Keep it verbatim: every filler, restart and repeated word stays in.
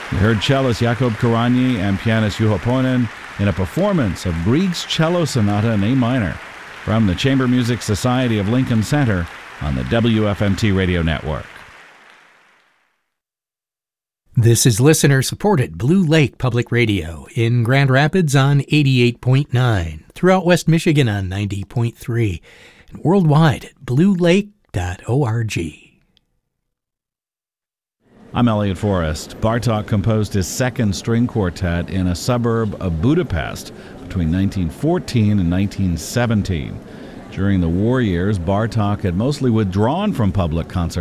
We heard cellist Jakub Karanyi and pianist Juho Poinen in a performance of Grieg's Cello Sonata in A minor from the Chamber Music Society of Lincoln Center on the W F M T Radio Network. This is listener-supported Blue Lake Public Radio in Grand Rapids on eighty-eight point nine, throughout West Michigan on ninety point three, and worldwide at blue lake dot org. I'm Elliot Forrest. Bartók composed his second string quartet in a suburb of Budapest between nineteen fourteen and nineteen seventeen. During the war years, Bartók had mostly withdrawn from public concert